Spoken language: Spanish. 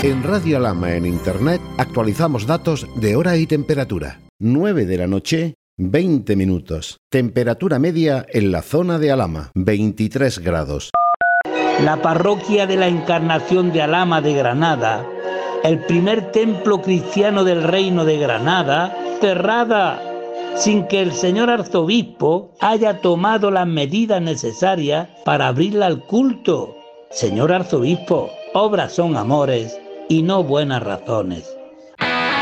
En Radio Alhama en Internet actualizamos datos de hora y temperatura. 9 de la noche, 20 minutos. Temperatura media en la zona de Alhama, 23 grados. La parroquia de la Encarnación de Alhama de Granada, el primer templo cristiano del Reino de Granada, cerrada sin que el señor arzobispo haya tomado las medidas necesarias para abrirla al culto. Señor arzobispo, obras son amores y no buenas razones.